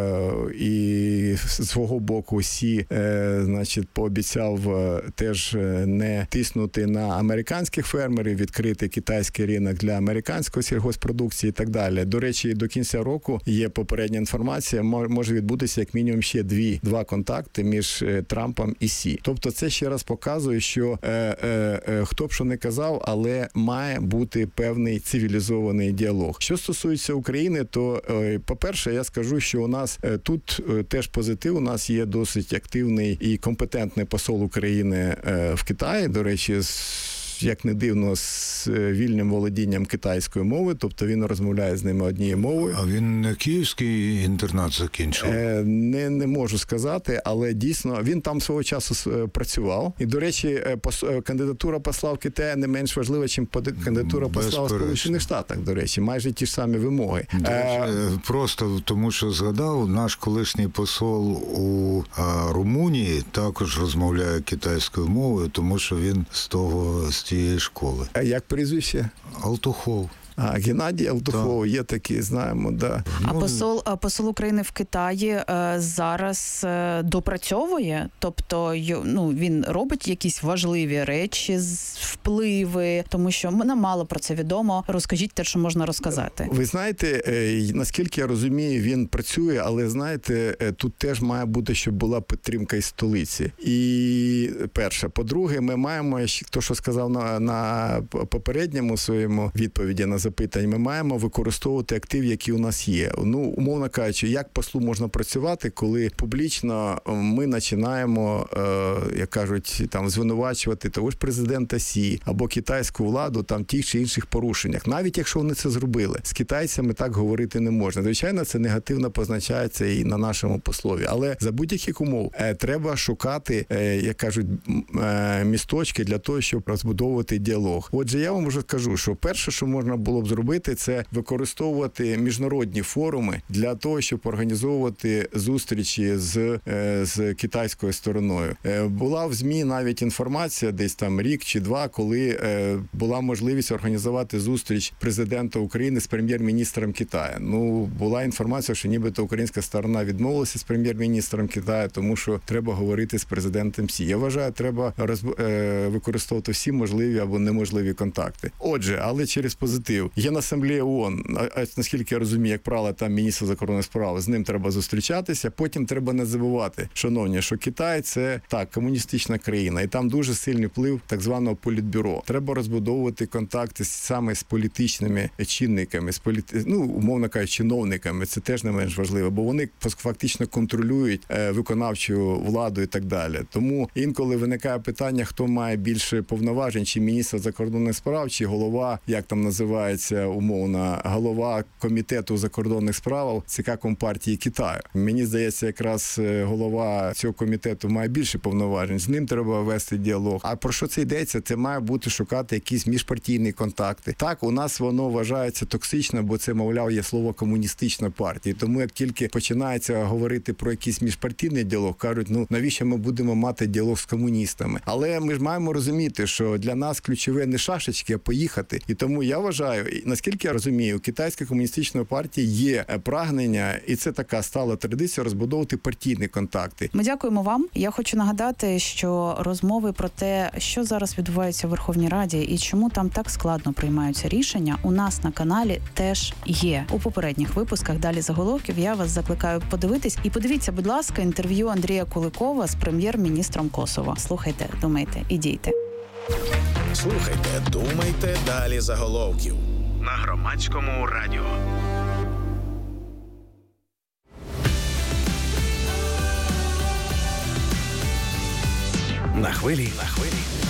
і з свого боку Сі, значить, пообіцяв теж не тиснути на американських фермерів, відкрити китайський ринок для американської сільгоспродукції і так далі. До речі, до кінця року є попередня інформація, може відбутися як мінімум ще дві, два контакти між Трампом і Сі. Тобто це ще раз показує, що е, е, е, хто б що не казав, але має бути певний цивілізований діалог. Що стосується України, то, е, по-перше, я скажу, що у нас е, тут е, теж позитив, у нас є досить активний і компетентний посол України е, в Китаї, до речі, з як не дивно, з вільним володінням китайської мови, тобто він розмовляє з ними однією мовою. А він не київський інтернат закінчив? Е, не, не можу сказати, але дійсно він там свого часу працював. І, до речі, пос, кандидатура посла в Китаї не менш важлива, ніж кандидатура посла в Сполучених Штатах, до речі. Майже ті ж самі вимоги. До речі, е... Просто тому, що згадав, наш колишній посол у а, Румунії також розмовляє китайською мовою, тому що він з того з тієї школи. А як прізвище? Алтухов. А, Геннадій Алтухов, є такі, знаємо, да. А посол, посол України в Китаї е, зараз е, допрацьовує? Тобто, ну, він робить якісь важливі речі, впливи, тому що нам мало про це відомо. Розкажіть те, що можна розказати. Ви знаєте, е, наскільки я розумію, він працює, але, знаєте, е, тут теж має бути, щоб була підтримка із столиці. І перше. По-друге, ми маємо, то, що сказав на, на попередньому своєму відповіді на запитань, ми маємо використовувати актив, який у нас є. Ну, умовно кажучи, як послу можна працювати, коли публічно ми починаємо, е, як кажуть, там звинувачувати того ж президента Сі або китайську владу там в тих чи інших порушеннях. Навіть якщо вони це зробили, з китайцями так говорити не можна. Звичайно, це негативно позначається і на нашому послові. Але за будь-яких умов е, треба шукати, е, як кажуть, е, місточки для того, щоб розбудовувати діалог. Отже, я вам вже кажу, що перше, що можна було б зробити, це використовувати міжнародні форуми для того, щоб організовувати зустрічі з, з китайською стороною. Була в ЗМІ навіть інформація, десь там рік чи два, коли була можливість організувати зустріч президента України з прем'єр-міністром Китаю. Ну, була інформація, що нібито українська сторона відмовилася з прем'єр-міністром Китаю, тому що треба говорити з президентом Сі. Я вважаю, треба розб... використовувати всі можливі або неможливі контакти. Отже, але через позитив. вислів. Генасамблея ООН, а, а, наскільки я розумію, як правило, там міністр закордонних справ, з ним треба зустрічатися, потім треба не забувати, шановні, що Китай – це, так, комуністична країна, і там дуже сильний вплив так званого політбюро. Треба розбудовувати контакти саме з політичними чинниками, з політи... ну, умовно кажучи, чиновниками, це теж не менш важливо, бо вони фактично контролюють е, виконавчу владу і так далі. Тому інколи виникає питання, хто має більше повноважень, чи міністр закордонних справ, чи голова, як там називається умовно, голова комітету закордонних справ ЦК Компартії Китаю. Мені здається, якраз голова цього комітету має більше повноважень, з ним треба вести діалог. А про що це йдеться? Це має бути шукати якісь міжпартійні контакти. Так, у нас воно вважається токсично, бо це, мовляв, є слово комуністична партія. Тому як тільки починається говорити про якийсь міжпартійний діалог, кажуть, ну навіщо ми будемо мати діалог з комуністами? Але ми ж маємо розуміти, що для нас ключове не шашечки, а поїхати. І тому я вважаю, наскільки я розумію, у Китайської комуністичної партії є прагнення, і це така стала традиція, розбудовувати партійні контакти. Ми дякуємо вам. Я хочу нагадати, що розмови про те, що зараз відбувається в Верховній Раді і чому там так складно приймаються рішення, у нас на каналі теж є. У попередніх випусках «Далі заголовків» я вас закликаю подивитись. І подивіться, будь ласка, інтерв'ю Андрія Куликова з прем'єр-міністром Косово. Слухайте, думайте і дійте. Слухайте, думайте, «Далі заголовків» на Громадському радіо. На хвилі, на хвилі.